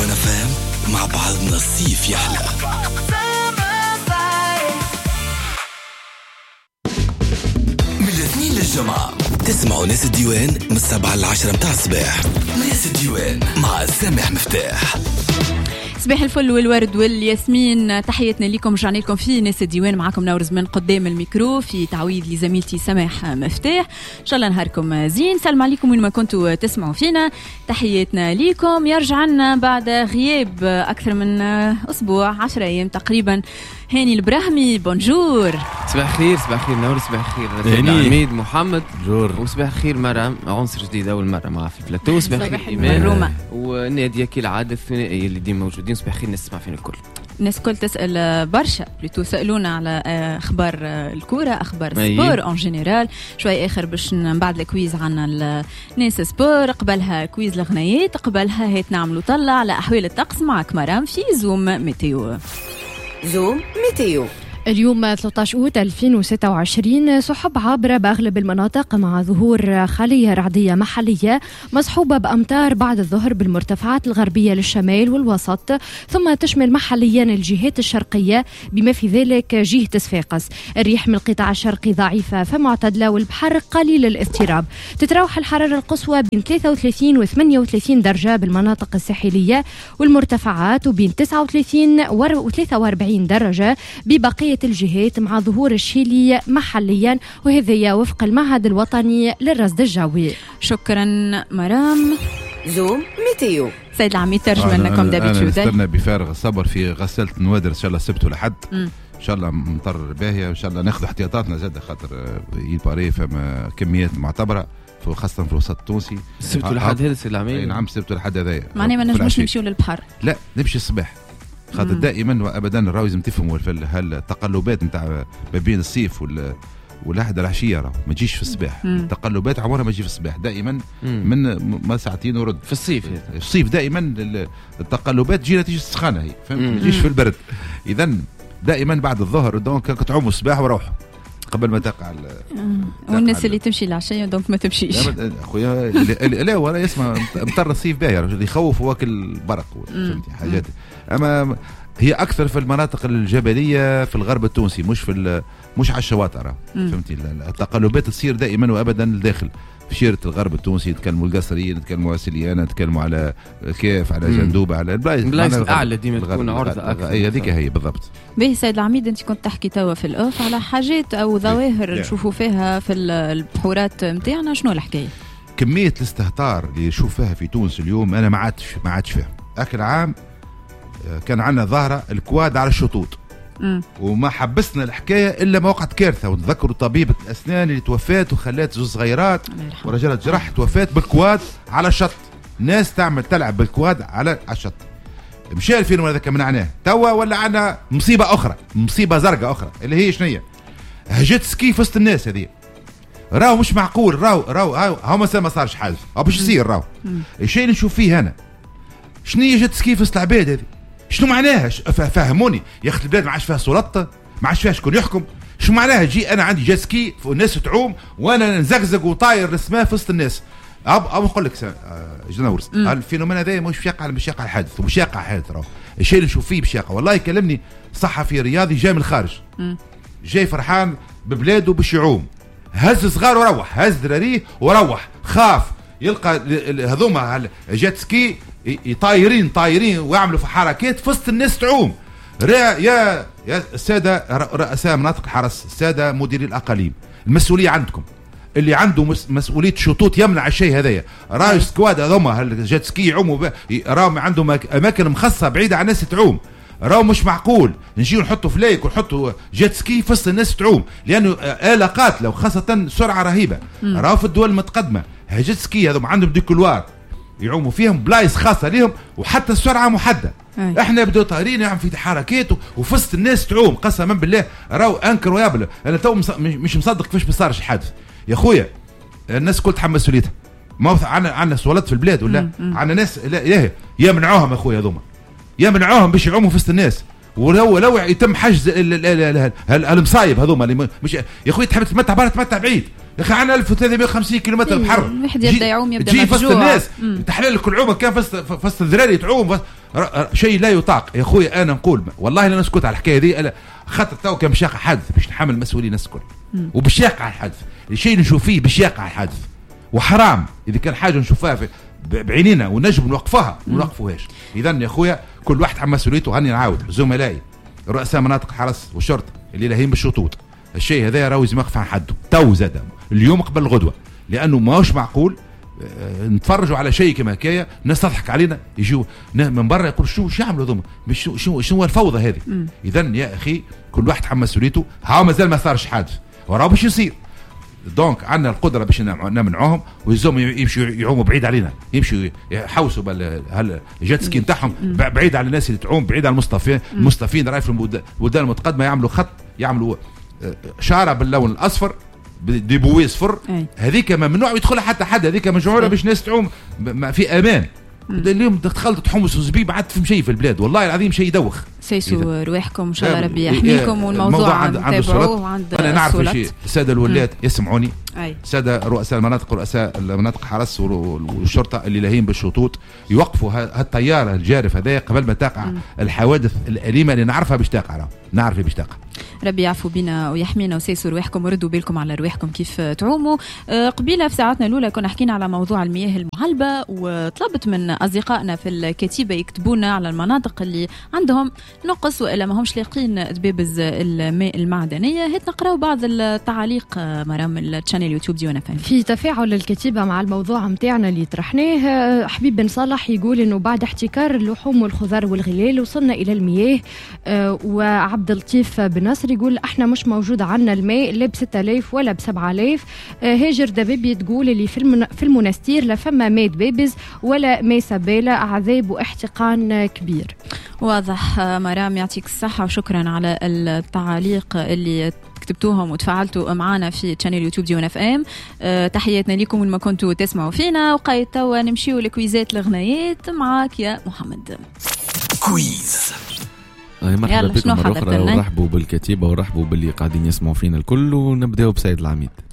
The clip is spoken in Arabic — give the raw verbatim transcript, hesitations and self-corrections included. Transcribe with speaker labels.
Speaker 1: ميديوان اف ام مع بعضنا الصيف يحلى. من الاثنين للجمعة تسمعوا ناس الديوان من السبعة للعشرة متاع الصباح. ناس الديوان مع سامح مفتاح.
Speaker 2: صباح الفل والورد والياسمين، تحياتنا لكم. رجعنا لكم في ناس الديوان، معكم نورز من قدام الميكرو في تعويض لزميلتي سماح مفتاح. ان شاء الله نهاركم زين. سلام عليكم وين ما كنتوا تسمعوا فينا، تحياتنا لكم. يرجع لنا بعد غياب اكثر من اسبوع عشرة ايام تقريبا هاني البراهمي. بونجور.
Speaker 3: صباح الخير. صباح الخير نورز. صباح الخير عميد محمد. بونجور. وصباح الخير مرام، عنصر جديد اول مره مع في بلاتو. صباح الخير ايمان وناديه كالعاده الثنائيه اللي ديما موجودين. صباح الخير نسمع فينا الكل.
Speaker 2: الناس كل تسأل برشا بلوتو، سألونا على أخبار الكورة، أخبار السبور اون جينيرال. شوي آخر باش نبعد الكويز عن الناس سبور، قبلها كويز الغنيات، قبلها هيت نعملوا طلع على أحوال الطقس معك مرام في زوم ميتيو.
Speaker 4: زوم ميتيو
Speaker 5: اليوم ثلاثة عشر أوت ألفين وستة وعشرين، سحب عابرة بأغلب المناطق مع ظهور خلية رعدية محلية مصحوبة بأمطار بعد الظهر بالمرتفعات الغربية للشمال والوسط، ثم تشمل محليا الجهات الشرقية بما في ذلك جهة صفاقس. الريح من القطاع الشرقي ضعيفة فمعتدلة والبحر قليل الاضطراب. تتراوح الحرارة القصوى بين ثلاثة وثلاثين و ثمانية وثلاثين درجة بالمناطق الساحلية والمرتفعات، وبين تسعة وثلاثين و ثلاثة وأربعين درجة ببقية الجهات مع ظهور الشيلي محليا، وهذا وفق المعهد الوطني للرصد الجوي.
Speaker 2: شكرا مرام.
Speaker 4: زوم ميتيو.
Speaker 2: سيد العميد ترجمة لكم دابيتشود.
Speaker 6: أنا استنى بفارغ الصبر في غسالة نوادر إن شاء الله السبت ولحد إن شاء الله مطر باهية، إن شاء الله ناخذ احتياطاتنا زادة خاطر يباري فما كميات معتبرة خاصة في الوسط التونسي.
Speaker 3: السبت ولحد هذا سيد العميد.
Speaker 6: نعم السبت ولحد هذايا.
Speaker 2: معناه ما نجموش نمشيو للبحر.
Speaker 6: لا نمشي الصباح خاطر دائما وابدا الراو لازم تفهموا هالتقلبات نتاع ما بين الصيف وال والأحد العشية راه ما تجيش في الصباح. التقلبات عمرها ما تجي في الصباح، دائما من ما ساعتين ورد
Speaker 3: في الصيف.
Speaker 6: الصيف دائما التقلبات تجي نتيجة السخانة هي، فهمت؟ ما تجيش في البرد. إذا دائما بعد الظهر دونك تعوموا الصباح وروحوا قبل ما تقع.
Speaker 2: والناس اللي تمشي العشية دونك ما تمشيش.
Speaker 6: اخويا لا ولا يسمع مطر الصيف باهي اللي يخوف واكل البرق، فهمتي حاجات. اما هي اكثر في المناطق الجبليه في الغرب التونسي، مش في مش على الشواطئ، فهمتي. التقلبات تصير دائما وابدا لداخل في شيرة الغرب التونسي. نتكلموا القصريين، نتكلموا على سليانة، نتكلموا على كيف، على جندوبة، على
Speaker 3: البلايص الأعلى ديما تكون عرضة أكثر.
Speaker 6: أي هذيك هي بالضبط.
Speaker 2: باهي سيد العميد، أنت كنت تحكي توا في الأوف على حاجات أو ظواهر نشوفوا فيها في البحورات متاعنا، شنو الحكاية؟
Speaker 6: كمية الاستهتار اللي نشوف فيها في تونس اليوم أنا ما عادش ما عادش فيها. آخر عام كان عندنا ظاهرة الكواد على الشطوط. مم. وما حبسنا الحكايه الا ما وقعت كارثه. ونتذكروا طبيبه الاسنان اللي توفات وخلات زوج صغيرات ورجال جرح توفات بالكواد على الشط. ناس تعمل تلعب بالكواد على الشط. مشى الفيلم هذاك منعناه توا ولا عندنا مصيبه اخرى، مصيبه زرقاء اخرى اللي هي شنية؟ هجت سكي في وسط الناس هذه. راهو مش معقول، راهو راهو هاو ما صارش حاجه او باش يصير. راهو الشيء اللي نشوف فيه هنا شنية جت سكي في وسط العباد هذه، شنو معناها؟ فهموني يا اخي. البلاد ما عادش فيها سلطه، ما عادش فيها شكون يحكم. شو معناها جي انا عندي جاسكي والناس تعوم وانا نزغزغ وطاير السماء في وسط الناس؟ اب اب نقول لك جنورس الفينومين هذا مش يقع مش يقع حادث ومش يقع حادث. راهو الشيء اللي نشوف فيه مش يقع. والله يكلمني صحفي رياضي جاي من الخارج، جاي فرحان ببلاده باش يعوم، هز صغار وروح، هز دراريه وروح، خاف يلقى هذوما جات سكي طايرين طايرين ويعملوا في حركات في وسط الناس تعوم. يا يا الساده رؤساء مناطق الحرس، الساده مديري الاقاليم، المسؤوليه عندكم. اللي عنده مسؤوليه شطوط يمنع الشيء هذايا. راي سكواد هذوما الجيت سكي يعوموا، راهم عندهم اماكن مخصصه بعيده عن الناس تعوم. راهو مش معقول نجيو نحطوا فليك ونحطوا جيت سكي في وسط الناس تعوم، لانه آلة قاتله وخاصه سرعه رهيبه. راهو في الدول المتقدمه جيت سكي هذوما عندهم ديكولوار يعوموا فيهم بلايص خاصه لهم وحتى السرعه محدده. أي. احنا بدو طايرين يعمل في حركات وفي وسط الناس تعوم. قسما بالله راهو انكر ويابل. انا تو مش مصدق كيفاش ما صارش حادث يا خويا. الناس كل تحمل مسؤوليتها. ما عندنا عندنا سوالات في البلاد ولا عندنا ناس لا يمنعوهم يا خويا هذوما، يمنعوهم باش يعوموا في وسط الناس ولو لو يتم حجز المصايب هذوما مش يا اخوي تحب تتمتع برا تتمتع بعيد يا اخي عندنا ألف وثلاثمائة وخمسين كيلومتر بحر
Speaker 2: واحد يبدا يعوم يبدا
Speaker 6: مفجوع فصل الناس تحلل كل عومه كان فصل فصل الذراري تعوم شيء لا يطاق يا اخوي. انا نقول والله لا نسكت على الحكايه دي خاطر تو كان باش يقع حادث باش نحمل المسؤولين الكل وباش يقع الحادث الشيء اللي نشوف فيه باش يقع الحادث وحرام اذا كان حاجه نشوفها بعينينا ونجم نوقفها ما نوقفوهاش. اذا يا اخويا كل واحد على مسؤوليته. هاني نعاود زملائي رؤساء مناطق حرس والشرطه اللي لاهين بالشطوط الشيء هذا راهو لازم يقف عن حده تو زاد اليوم قبل الغدوه لانه ماهوش معقول نتفرجوا على شيء كما هكايا الناس تضحك علينا يجوا من برا يقول شو شو يعملوا ذوما شو شو شنو الفوضى هذه. اذا يا اخي كل واحد حمل مسؤوليته. ها مازال ما صارش حادث وراه باش يصير دونك عندنا القدره باش نمنعوهم ويزوم يمشوا يعوموا بعيد علينا يمشوا يحوسوا بالجيت سكي نتاعهم بعيد على الناس اللي تعوم بعيد على المصطفين المصطفين راي في البلدان المتقدمه يعملوا خط يعملوا شاره باللون الاصفر دي بوي صفر هذيك ممنوع يدخلها حتى حد هذيك مجعوله باش الناس تعوم في امان. اليوم دخلت حمص وزبيب عاد في شيء في البلاد والله العظيم شيء يدوخ.
Speaker 2: سيسوا رواحكم ان شاء الله ربي يحميكم والموضوع عند نتابعوه عند
Speaker 6: انا نعرف شيء الساده الولاد يسمعوني ساده رؤساء المناطق ورؤساء المناطق حرس والشرطه اللي لاهين بالشطوط يوقفوا هالطياره الجارف هذا قبل ما تقع الحوادث الاليمه اللي نعرفها باش تقع نعرف باش تقع.
Speaker 2: ربي يعفو بنا ويحمينا وسيسوا رواحكم وردوا بالكم على رواحكم كيف تعوموا. قبيله في ساعاتنا الاولى كنا حكينا على موضوع المياه المعلبه وطلبت من اصدقائنا في الكتيبه يكتبونا على المناطق اللي عندهم نقص والا ما همش لاقين دبابز الماء المعدنيه. هات نقراو بعض التعاليق مرام الشانل يوتيوب ديونا فهم.
Speaker 5: في تفاعل الكتيبه مع الموضوع نتاعنا اللي طرحناه حبيب بن صالح يقول انه بعد احتكار اللحوم والخضار والغلال وصلنا الى المياه. وعبد اللطيف بن نصر يقول احنا مش موجود عنا الماء لا ب ستة آلاف ولا ب سبعة آلاف. هاجر دبابي تقول اللي في المن... في المنستير لا فما ماء دبابز ولا ماء سبالة عذاب واحتقان كبير.
Speaker 2: واضح مرام يعطيك الصحة وشكرا على التعاليق اللي كتبتوهم وتفاعلتوا معنا في شانل يوتيوب ديوان اف ام. أه تحياتنا لكم لما كنتوا تسمعوا فينا وقايد توا نمشيو لكويزات الغنايات معاك يا محمد.
Speaker 1: كويز
Speaker 7: مرحبا بكم مرة أخرى ورحبوا بالكتيبة ورحبوا باللي قاعدين يسمعوا فينا الكل ونبدأوا بسيد العميد.